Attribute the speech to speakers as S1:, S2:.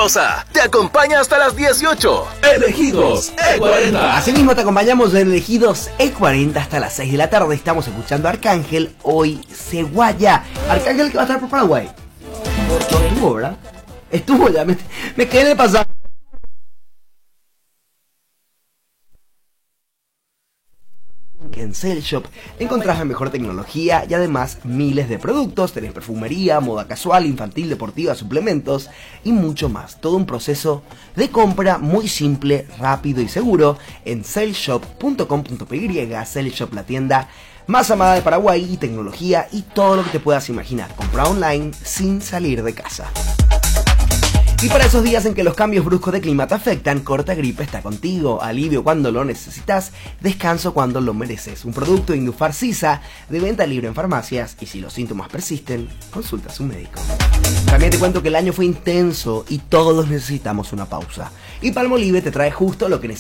S1: Rosa te acompaña hasta las 18. Elegidos E40.
S2: Asimismo te acompañamos en Elegidos E40 hasta las 6 de la tarde. Estamos escuchando a Arcángel, hoy Ceguaya. Arcángel que va a estar por Paraguay. Estuvo, ¿verdad? Estuvo ya, me quedé de pasar. En Cell Shop encontrás la mejor tecnología y además miles de productos. Tenés perfumería, moda casual, infantil, deportiva, suplementos y mucho más. Todo un proceso de compra muy simple, rápido y seguro en cellshop.com.py. Cell Shop, la tienda más amada de Paraguay, y tecnología y todo lo que te puedas imaginar. Compra online sin salir de casa. Y para esos días en que los cambios bruscos de clima te afectan, Corta Gripe está contigo. Alivio cuando lo necesitas, descanso cuando lo mereces. Un producto de Indufar Sisa, de venta libre en farmacias, y si los síntomas persisten, consulta a su médico. También te cuento que el año fue intenso y todos necesitamos una pausa. Y Palmolive te trae justo lo que necesitas.